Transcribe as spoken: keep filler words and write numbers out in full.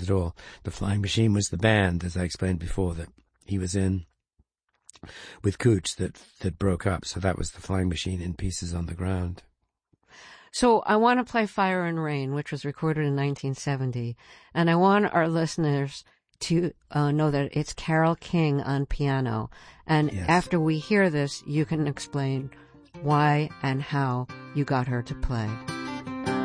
at all. The Flying Machine was the band, as I explained before, that he was in with Cooch that that broke up. So that was the Flying Machine in Pieces on the Ground. So I want to play Fire and Rain, which was recorded in nineteen seventy. And I want our listeners to uh, know that it's Carole King on piano. And Yes. after we hear this, you can explain why and how you got her to play.